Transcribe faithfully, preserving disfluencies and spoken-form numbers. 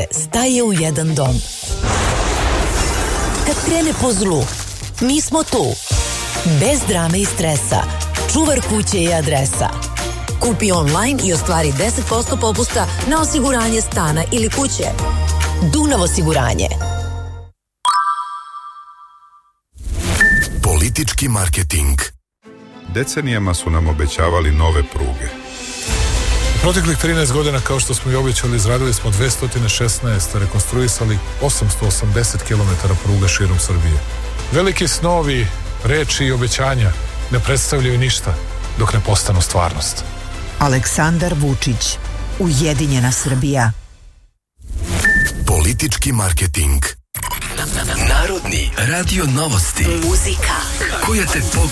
staje u jedan dom. Kad krene po zlu, mi smo tu. Bez drame i stresa. Čuvar kuće i adresa. Kupi online i ostvari deset posto popusta na osiguranje stana ili kuće. Dunav osiguranje. Politički marketing. Decenijama su nam obećavali nove pruge. U proteklih trinaest godina, kao što smo i obećali, izradili smo dvesta šesnaest, rekonstruisali osamsto osamdeset kilometara pruga širom Srbije. Veliki snovi, reči i obećanja ne predstavljaju ništa dok ne postanu stvarnost. Aleksandar Vučić, Ujedinjena Srbija. Politički marketing. Narodni radio novosti. Muzika koja te